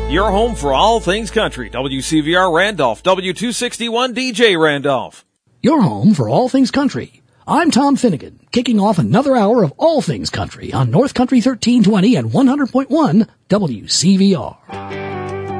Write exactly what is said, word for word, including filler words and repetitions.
Your home for all things country. W C V R Randolph, W two sixty-one D J Randolph. Your home for all things country. I'm Tom Finnegan, kicking off another hour of all things country on North Country thirteen twenty and one hundred point one W C V R.